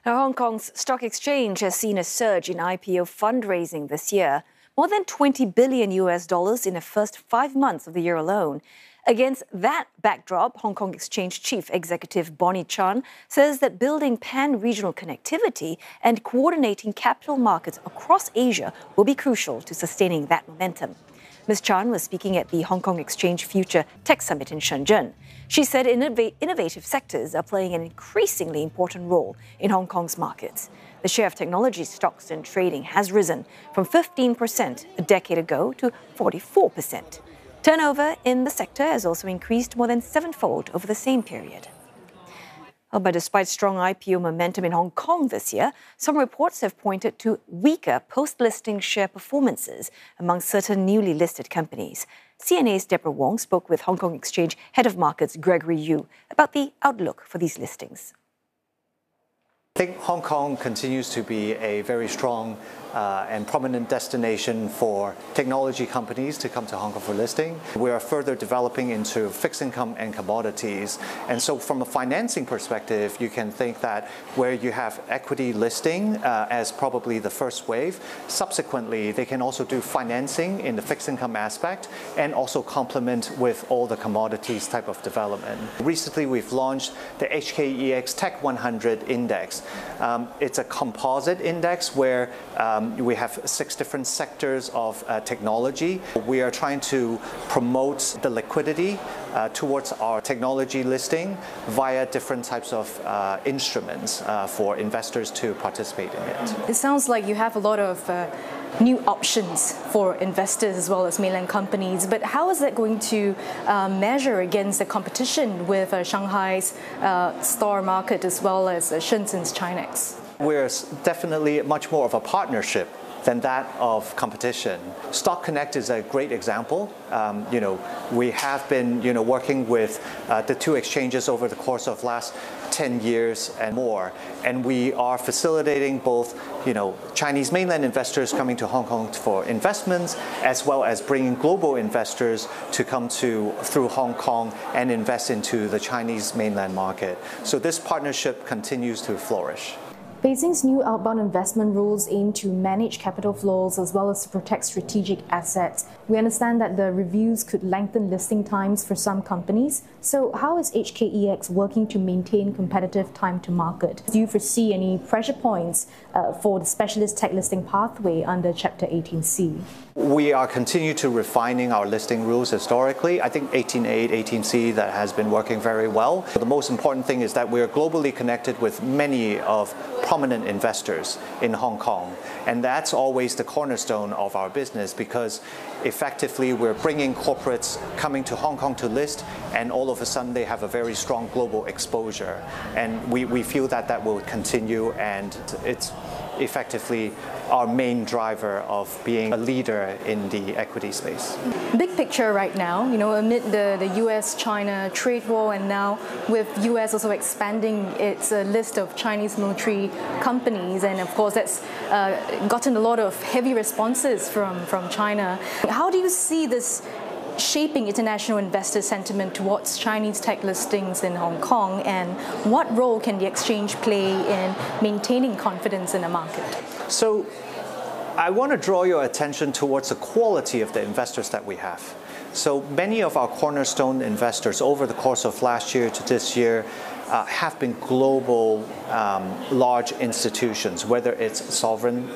Now, Hong Kong's stock exchange has seen a surge in IPO fundraising this year, more than $20 billion in the first 5 months of the year alone. Against that backdrop, Hong Kong Exchange Chief Executive Bonnie Chan says that building pan-regional connectivity and coordinating capital markets across Asia will be crucial to sustaining that momentum. Ms. Chan was speaking at the Hong Kong Exchange Future Tech Summit in Shenzhen. She said innovative sectors are playing an increasingly important role in Hong Kong's markets. The share of technology stocks in trading has risen from 15% a decade ago to 44%. Turnover in the sector has also increased more than sevenfold over the same period. But despite strong IPO momentum in Hong Kong this year, some reports have pointed to weaker post-listing share performances among certain newly listed companies. CNA's Deborah Wong spoke with Hong Kong Exchange Head of Markets Gregory Yu about the outlook for these listings. I think Hong Kong continues to be a very strong and prominent destination for technology companies to come to Hong Kong for listing. We are further developing into fixed income and commodities. And so from a financing perspective, you can think that where you have equity listing as probably the first wave, subsequently they can also do financing in the fixed income aspect and also complement with all the commodities type of development. Recently, we've launched the HKEX Tech 100 Index. It's a composite index where we have 6 different sectors of technology. We are trying to promote the liquidity towards our technology listing via different types of instruments for investors to participate in it. It sounds like you have a lot of new options for investors as well as mainland companies, but how is that going to measure against the competition with Shanghai's STAR Market as well as Shenzhen's Chinex? We're definitely much more of a partnership than that of competition. Stock Connect is a great example. We have been working with the 2 exchanges over the course of last 10 years and more, and we are facilitating both Chinese mainland investors coming to Hong Kong for investments, as well as bringing global investors to come through Hong Kong and invest into the Chinese mainland market. So this partnership continues to flourish. Beijing's new outbound investment rules aim to manage capital flows as well as to protect strategic assets. We understand that the reviews could lengthen listing times for some companies. So how is HKEX working to maintain competitive time to market? Do you foresee any pressure points for the specialist tech listing pathway under Chapter 18C? We are continuing to refining our listing rules historically. I think 18A, 18C, that has been working very well. The most important thing is that we are globally connected with many of prominent investors in Hong Kong. And that's always the cornerstone of our business, because effectively we're bringing corporates coming to Hong Kong to list, and all of a sudden they have a very strong global exposure. And we feel that that will continue, and it's effectively our main driver of being a leader in the equity space. Big picture right now, amid the US-China trade war, and now with US also expanding its list of Chinese military companies, and of course that's gotten a lot of heavy responses from China. How do you see this shaping international investor sentiment towards Chinese tech listings in Hong Kong, and what role can the exchange play in maintaining confidence in the market? So I want to draw your attention towards the quality of the investors that we have. So many of our cornerstone investors over the course of last year to this year have been global large institutions, whether it's sovereign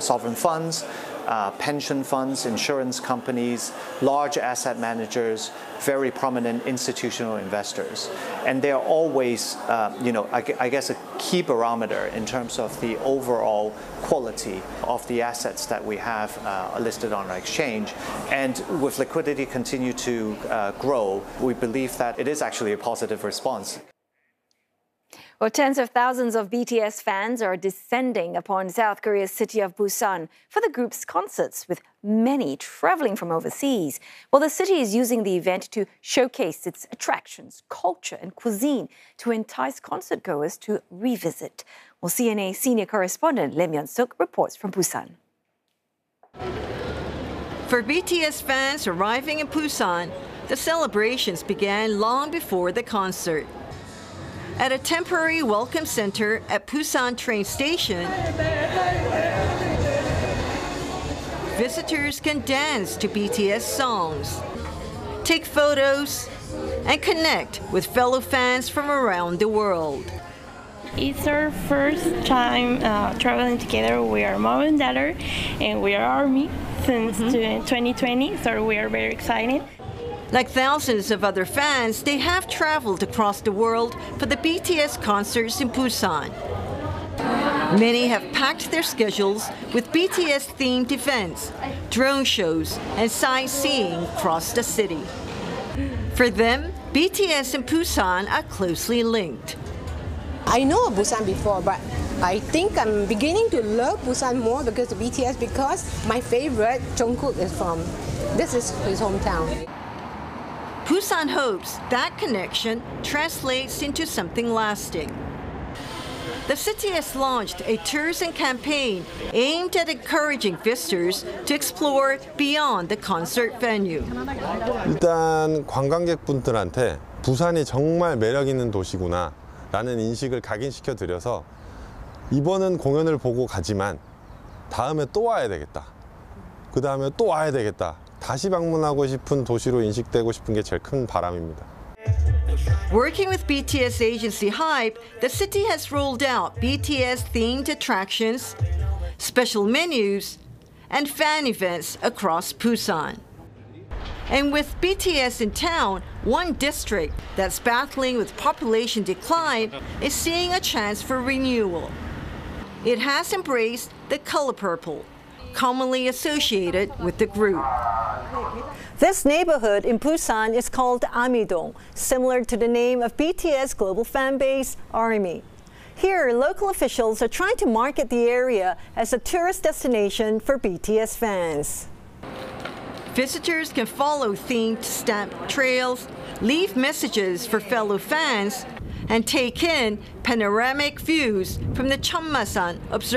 funds, pension funds, insurance companies, large asset managers, very prominent institutional investors. And they're always, I guess, a key barometer in terms of the overall quality of the assets that we have listed on our exchange. And with liquidity continue to grow, we believe that it is actually a positive response. Well, tens of thousands of BTS fans are descending upon South Korea's city of Busan for the group's concerts, with many traveling from overseas. Well, the city is using the event to showcase its attractions, culture and cuisine to entice concertgoers to revisit. Well, CNA senior correspondent Lim Yeon-suk reports from Busan. For BTS fans arriving in Busan, the celebrations began long before the concert. At a temporary welcome center at Busan train station, visitors can dance to BTS songs, take photos, and connect with fellow fans from around the world. It's our first time traveling together. We are mom and daughter, and we are ARMY since 2020, so we are very excited. Like thousands of other fans, they have traveled across the world for the BTS concerts in Busan. Many have packed their schedules with BTS-themed events, drone shows, and sightseeing across the city. For them, BTS and Busan are closely linked. I know of Busan before, but I think I'm beginning to love Busan more because of BTS, because my favorite, Jungkook, is from, this is his hometown. Busan hopes that connection translates into something lasting. The city has launched a tourism campaign aimed at encouraging visitors to explore beyond the concert venue. 일단 관광객분들한테 부산이 정말 매력 있는 도시구나 라는 인식을 각인시켜 드려서 이번은 공연을 보고 가지만 다음에 또 와야 되겠다. 그 다음에 또 와야 되겠다. 다시 방문하고 싶은 도시로 인식되고 싶은 게 제일 큰 바람입니다. Working with BTS agency Hype, the city has rolled out BTS-themed attractions, special menus, and fan events across Busan. And with BTS in town, one district that's battling with population decline is seeing a chance for renewal. It has embraced the color purple, commonly associated with the group. This neighborhood in Busan is called Amidong, similar to the name of BTS global fan base, ARMY. Here, local officials are trying to market the area as a tourist destination for BTS fans. Visitors can follow themed stamp trails, leave messages for fellow fans, and take in panoramic views from the Cheonmasan observatory.